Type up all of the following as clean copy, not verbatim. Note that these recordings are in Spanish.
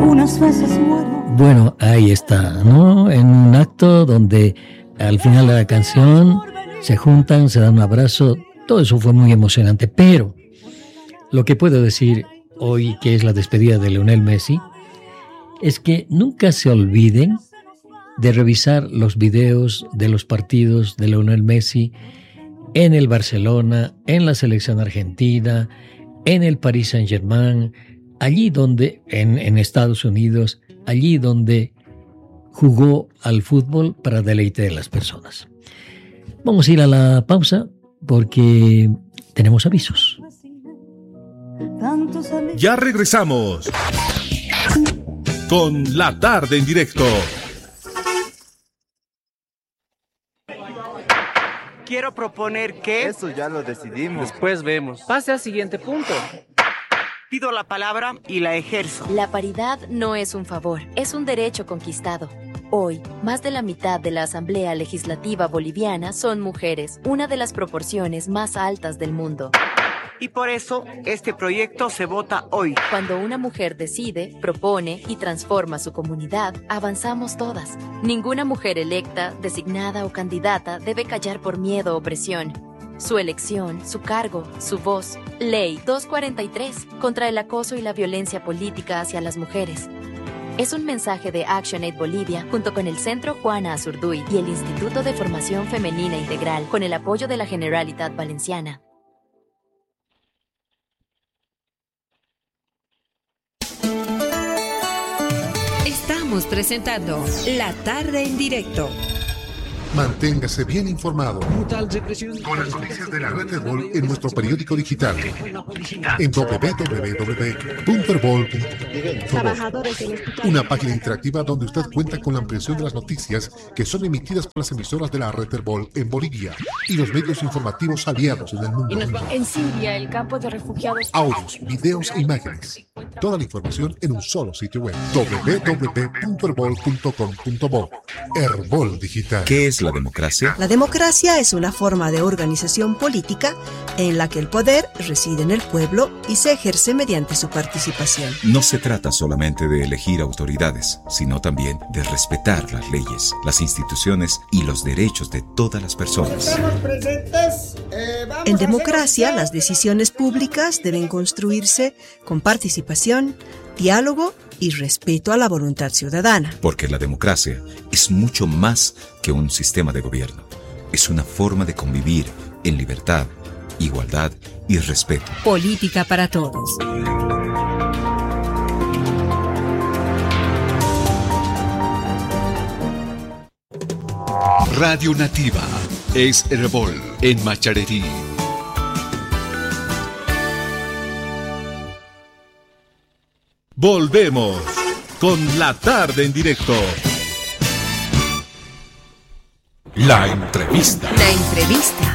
algunas veces muero. Bueno, ahí está, ¿no? En un acto donde al final de la canción se juntan, se dan un abrazo, todo eso fue muy emocionante, pero lo que puedo decir hoy, que es la despedida de Lionel Messi, es que nunca se olviden de revisar los videos de los partidos de Lionel Messi en el Barcelona, en la selección argentina, en el Paris Saint-Germain, allí donde, en Estados Unidos, allí donde jugó al fútbol para deleite de las personas. Vamos a ir a la pausa porque tenemos avisos. Ya regresamos con La Tarde en Directo. Quiero proponer que... Eso ya lo decidimos. Después vemos. Pase al siguiente punto. Pido la palabra y la ejerzo. La paridad no es un favor, es un derecho conquistado. Hoy, más de la mitad de la Asamblea Legislativa Boliviana son mujeres, una de las proporciones más altas del mundo. Y por eso, este proyecto se vota hoy. Cuando una mujer decide, propone y transforma su comunidad, avanzamos todas. Ninguna mujer electa, designada o candidata debe callar por miedo o presión. Su elección, su cargo, su voz. Ley 243, contra el acoso y la violencia política hacia las mujeres. Es un mensaje de ActionAid Bolivia junto con el Centro Juana Azurduy y el Instituto de Formación Femenina Integral con el apoyo de la Generalitat Valenciana. Estamos presentando La Tarde en Directo. Manténgase bien informado con las noticias de la Red Bol en nuestro periódico digital en www.herbol.com. Una página interactiva donde usted cuenta con la ampliación de las noticias que son emitidas por las emisoras de la Red Bol en Bolivia y los medios informativos aliados en el mundo. En Siria, el campo de refugiados. Audios, videos e imágenes. Toda la información en un solo sitio web: www.herbol.com.bo. Herbol Digital. ¿Qué es la democracia? La democracia es una forma de organización política en la que el poder reside en el pueblo y se ejerce mediante su participación. No se trata solamente de elegir autoridades, sino también de respetar las leyes, las instituciones y los derechos de todas las personas. En democracia, las decisiones públicas deben construirse con participación, diálogo y respeto a la voluntad ciudadana. Porque la democracia es mucho más que un sistema de gobierno. Es una forma de convivir en libertad, igualdad y respeto. Política para todos. Radio Nativa es Herbol en Macharerí. Volvemos con La Tarde en Directo. La entrevista. La entrevista.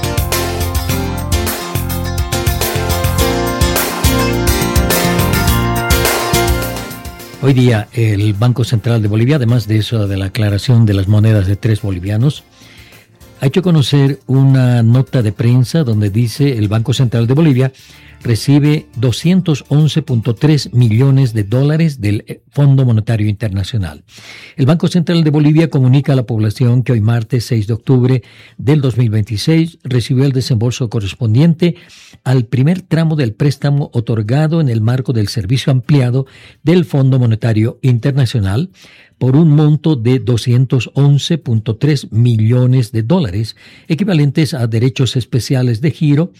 Hoy día el Banco Central de Bolivia, además de eso de la aclaración de las monedas de 3 bolivianos, ha hecho conocer una nota de prensa donde dice el Banco Central de Bolivia recibe 211.3 millones de dólares del Fondo Monetario Internacional. El Banco Central de Bolivia comunica a la población que hoy martes 6 de octubre del 2026 recibió el desembolso correspondiente al primer tramo del préstamo otorgado en el marco del servicio ampliado del Fondo Monetario Internacional por un monto de 211.3 millones de dólares, equivalentes a derechos especiales de giro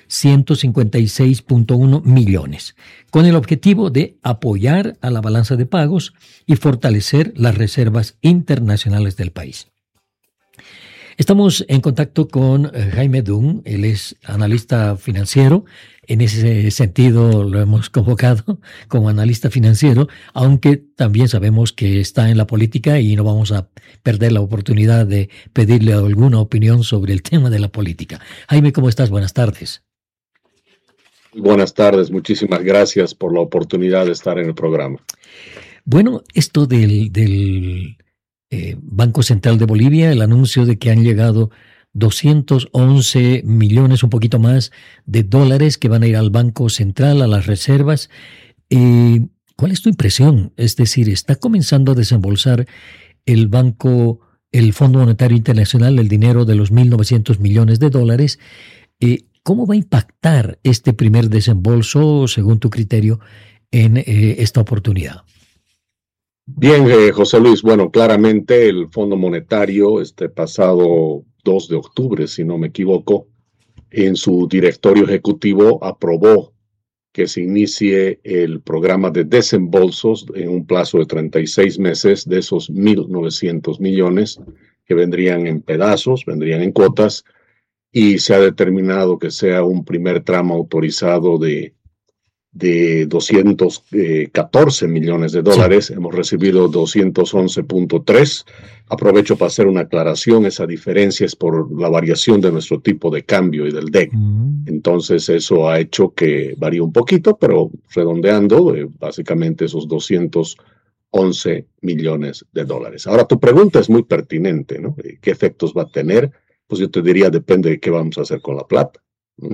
156.1 millones, con el objetivo de apoyar a la balanza de pagos y fortalecer las reservas internacionales del país. Estamos en contacto con Jaime Dung, él es analista financiero. En ese sentido lo hemos convocado como analista financiero, aunque también sabemos que está en la política y no vamos a perder la oportunidad de pedirle alguna opinión sobre el tema de la política. Jaime, ¿cómo estás? Buenas tardes. Buenas tardes, muchísimas gracias por la oportunidad de estar en el programa. Bueno, esto del Banco Central de Bolivia, el anuncio de que han llegado 211 millones, un poquito más, de dólares que van a ir al Banco Central, a las reservas. ¿Cuál es tu impresión? Es decir, ¿está comenzando a desembolsar el Fondo Monetario Internacional, el dinero de los 1.900 millones de dólares? ¿Cómo va a impactar este primer desembolso, según tu criterio, en esta oportunidad? Bien, José Luis, bueno, claramente el Fondo Monetario, este pasado 2 de octubre, si no me equivoco, en su directorio ejecutivo aprobó que se inicie el programa de desembolsos en un plazo de 36 meses de esos 1.900 millones que vendrían en pedazos, vendrían en cuotas, y se ha determinado que sea un primer tramo autorizado de 214 millones de dólares. Sí. Hemos recibido 211.3. Aprovecho para hacer una aclaración. Esa diferencia es por la variación de nuestro tipo de cambio y del DEC. Entonces eso ha hecho que varíe un poquito, pero redondeando, básicamente esos 211 millones de dólares. Ahora, tu pregunta es muy pertinente, ¿no? ¿Qué efectos va a tener? Pues yo te diría, depende de qué vamos a hacer con la plata, ¿no?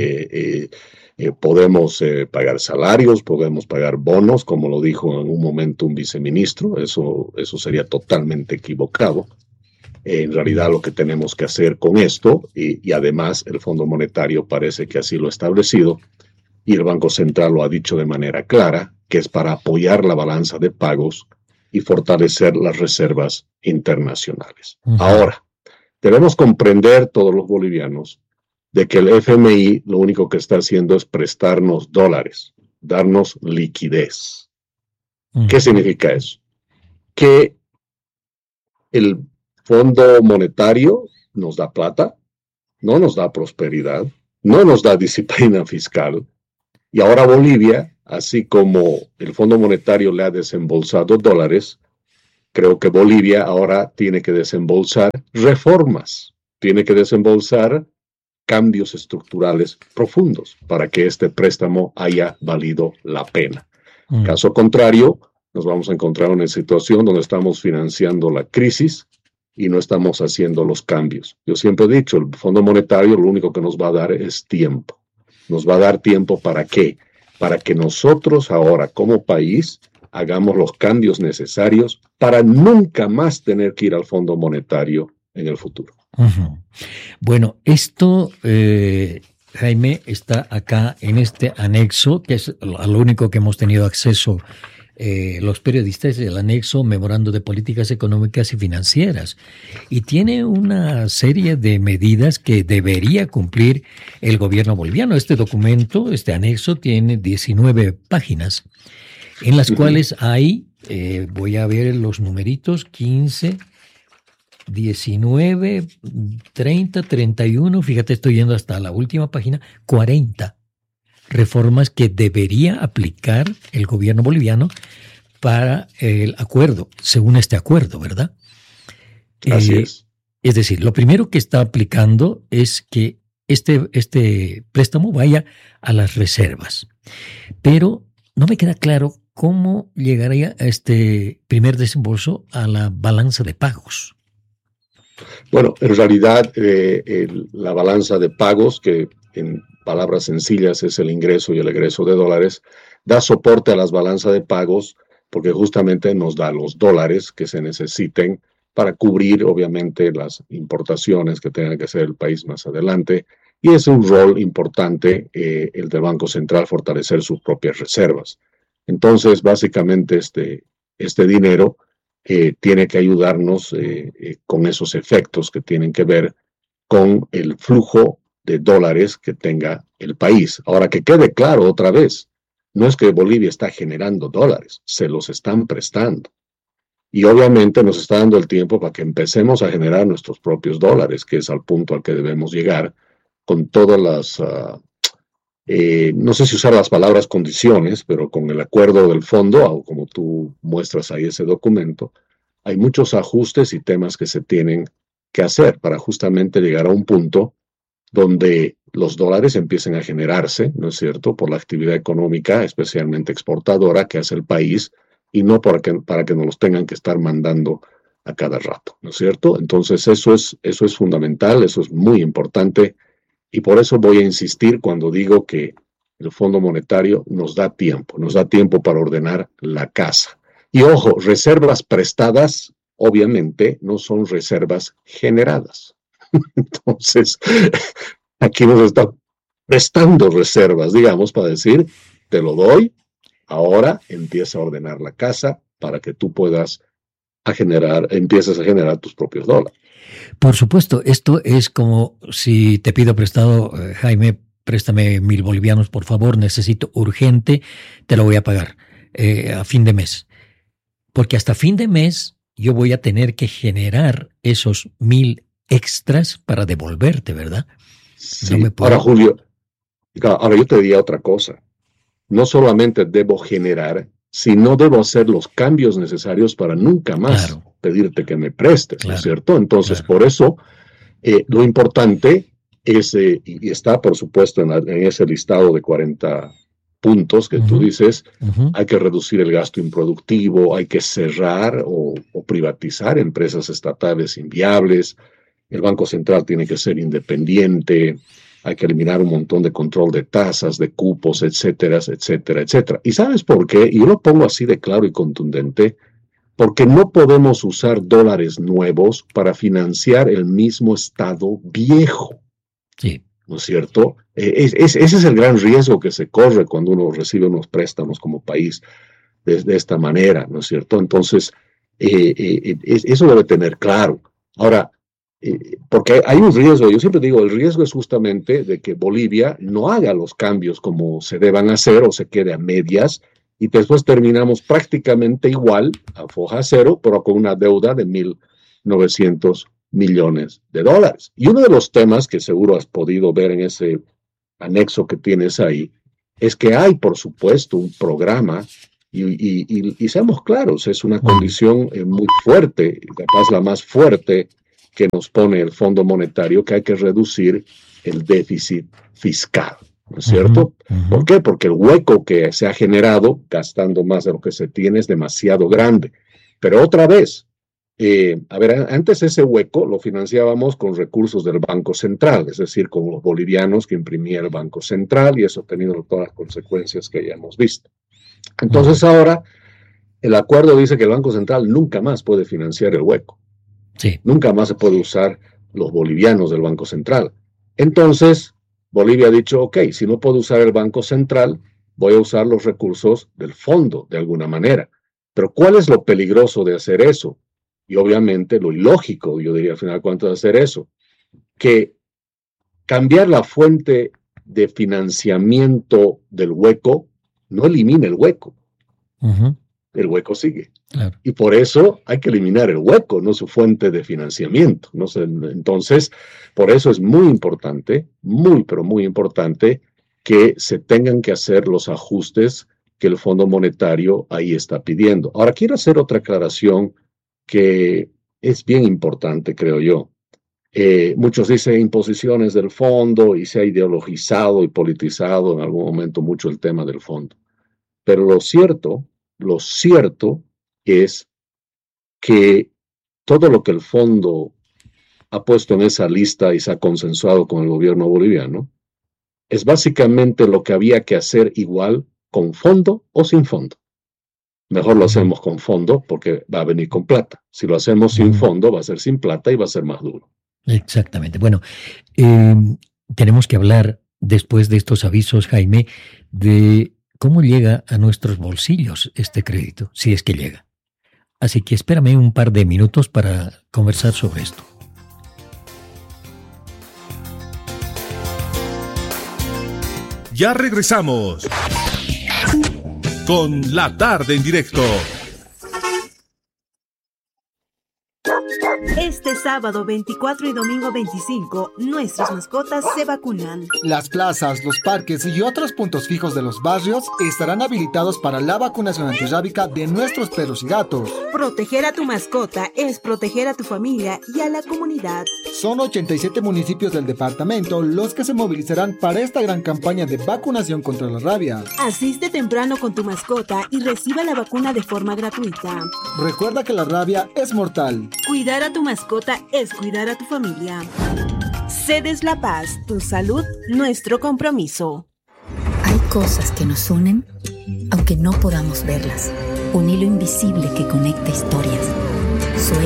Podemos pagar salarios, podemos pagar bonos, como lo dijo en un momento un viceministro. Eso sería totalmente equivocado. En realidad lo que tenemos que hacer con esto, y además el Fondo Monetario parece que así lo ha establecido, y el Banco Central lo ha dicho de manera clara, que es para apoyar la balanza de pagos y fortalecer las reservas internacionales. Ahora, debemos comprender todos los bolivianos de que el FMI lo único que está haciendo es prestarnos dólares, darnos liquidez. ¿Qué significa eso? Que el Fondo Monetario nos da plata, no nos da prosperidad, no nos da disciplina fiscal, y ahora Bolivia, así como el Fondo Monetario le ha desembolsado dólares, creo que Bolivia ahora tiene que desembolsar reformas, tiene que desembolsar cambios estructurales profundos para que este préstamo haya valido la pena. Caso contrario, nos vamos a encontrar en una situación donde estamos financiando la crisis y no estamos haciendo los cambios. Yo siempre he dicho, el Fondo Monetario lo único que nos va a dar es tiempo. Nos va a dar tiempo ¿para qué? Para que nosotros ahora como país hagamos los cambios necesarios para nunca más tener que ir al Fondo Monetario en el futuro. Bueno, esto, Jaime, está acá en este anexo, que es a lo único que hemos tenido acceso los periodistas, el anexo Memorando de Políticas Económicas y Financieras, y tiene una serie de medidas que debería cumplir el gobierno boliviano. Este documento, este anexo, tiene 19 páginas, en las cuales hay, voy a ver los numeritos, 15... 19, 30, 31, fíjate, estoy yendo hasta la última página, 40 reformas que debería aplicar el gobierno boliviano para el acuerdo, según este acuerdo, ¿verdad? Así es. Es decir, lo primero que está aplicando es que este préstamo vaya a las reservas, pero no me queda claro cómo llegaría a este primer desembolso a la balanza de pagos. Bueno, en realidad la balanza de pagos, que en palabras sencillas es el ingreso y el egreso de dólares, da soporte a las balanzas de pagos porque justamente nos da los dólares que se necesiten para cubrir, obviamente, las importaciones que tenga que hacer el país más adelante. Y es un rol importante el del Banco Central, fortalecer sus propias reservas. Entonces, básicamente, este dinero tiene que ayudarnos con esos efectos que tienen que ver con el flujo de dólares que tenga el país. Ahora, que quede claro otra vez, no es que Bolivia está generando dólares, se los están prestando. Y obviamente nos está dando el tiempo para que empecemos a generar nuestros propios dólares, que es al punto al que debemos llegar con todas las, no sé si usar las palabras condiciones, pero con el acuerdo del fondo, o como tú muestras ahí ese documento, hay muchos ajustes y temas que se tienen que hacer para justamente llegar a un punto donde los dólares empiecen a generarse, ¿no es cierto?, por la actividad económica, especialmente exportadora, que hace el país, y no para que nos los tengan que estar mandando a cada rato, ¿no es cierto? Entonces eso es fundamental, eso es muy importante, y por eso voy a insistir cuando digo que el Fondo Monetario nos da tiempo para ordenar la casa. Y ojo, reservas prestadas, obviamente, no son reservas generadas. Entonces, aquí nos está prestando reservas, digamos, para decir, te lo doy, ahora empieza a ordenar la casa para que tú empieces a generar tus propios dólares. Por supuesto, esto es como si te pido prestado, Jaime, préstame 1,000 bolivianos, por favor, necesito urgente, te lo voy a pagar a fin de mes. Porque hasta fin de mes yo voy a tener que generar esos 1,000 extras para devolverte, ¿verdad? Sí. No me puedo... Ahora, Julio, yo te diría otra cosa. No solamente debo generar, sino debo hacer los cambios necesarios para nunca más pedirte que me prestes, ¿no es cierto? Entonces, por eso, lo importante es, y está por supuesto en ese listado de 40 puntos que tú dices, hay que reducir el gasto improductivo, hay que cerrar o privatizar empresas estatales inviables, el Banco Central tiene que ser independiente, hay que eliminar un montón de control de tasas, de cupos, etcétera, etcétera, etcétera. ¿Y sabes por qué? Y yo lo pongo así de claro y contundente, porque no podemos usar dólares nuevos para financiar el mismo Estado viejo. Sí. ¿No es cierto? Ese es el gran riesgo que se corre cuando uno recibe unos préstamos como país de esta manera, ¿no es cierto? Entonces, eso debe tener claro. Ahora, porque hay un riesgo, yo siempre digo, el riesgo es justamente de que Bolivia no haga los cambios como se deban hacer o se quede a medias y después terminamos prácticamente igual, a foja cero, pero con una deuda de 1.900 millones de dólares. Y uno de los temas que seguro has podido ver en ese anexo que tienes ahí, es que hay, por supuesto, un programa, y seamos claros, es una condición muy fuerte, capaz la más fuerte que nos pone el Fondo Monetario, que hay que reducir el déficit fiscal, ¿no es cierto? ¿Por qué? Porque el hueco que se ha generado, gastando más de lo que se tiene, es demasiado grande. Pero otra vez, antes ese hueco lo financiábamos con recursos del Banco Central, es decir, con los bolivianos que imprimía el Banco Central, y eso ha tenido todas las consecuencias que ya hemos visto. Entonces ahora, el acuerdo dice que el Banco Central nunca más puede financiar el hueco. Sí. Nunca más se puede usar los bolivianos del Banco Central. Entonces, Bolivia ha dicho, ok, si no puedo usar el Banco Central, voy a usar los recursos del fondo de alguna manera. Pero ¿cuál es lo peligroso de hacer eso? Y obviamente lo ilógico, yo diría al final de cuentas, de hacer eso, que cambiar la fuente de financiamiento del hueco no elimina el hueco. El hueco sigue. Claro. Y por eso hay que eliminar el hueco, no su fuente de financiamiento. ¿No? Entonces, por eso es muy importante, pero muy importante, que se tengan que hacer los ajustes que el Fondo Monetario ahí está pidiendo. Ahora, quiero hacer otra aclaración que es bien importante, creo yo. Muchos dicen imposiciones del fondo y se ha ideologizado y politizado en algún momento mucho el tema del fondo. Pero lo cierto es que todo lo que el fondo ha puesto en esa lista y se ha consensuado con el gobierno boliviano es básicamente lo que había que hacer igual con fondo o sin fondo. Mejor lo hacemos con fondo porque va a venir con plata. Si lo hacemos sin fondo va a ser sin plata y va a ser más duro. Exactamente. Bueno, tenemos que hablar después de estos avisos, Jaime, de cómo llega a nuestros bolsillos este crédito, si es que llega. Así que espérame un par de minutos para conversar sobre esto. Ya regresamos con La Tarde en Directo. Este sábado 24 y domingo 25, nuestras mascotas se vacunan. Las plazas, los parques y otros puntos fijos de los barrios estarán habilitados para la vacunación antirrábica de nuestros perros y gatos. Proteger a tu mascota es proteger a tu familia y a la comunidad. Son 87 municipios del departamento los que se movilizarán para esta gran campaña de vacunación contra la rabia. Asiste temprano con tu mascota y reciba la vacuna de forma gratuita. Recuerda que la rabia es mortal. Cuidar a tu mascota es cuidar a tu familia. Cedes La Paz, tu salud, nuestro compromiso. Hay cosas que nos unen, aunque no podamos verlas. Un hilo invisible que conecta historias, sueños